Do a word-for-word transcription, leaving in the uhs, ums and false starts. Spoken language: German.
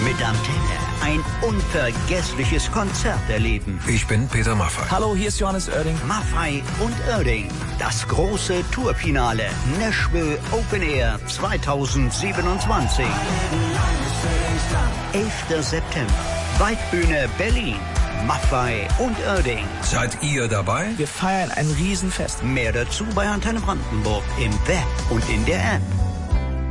Mit Antenne ein unvergessliches Konzert erleben. Ich bin Peter Maffay. Hallo, hier ist Johannes Oerding. Maffay und Oerding. Das große Tourfinale. Nashville Open Air zweitausendsiebenundzwanzig. elfter September. Waldbühne Berlin. Maffay und Oerding. Seid ihr dabei? Wir feiern ein Riesenfest. Mehr dazu bei Antenne Brandenburg im Web und in der App.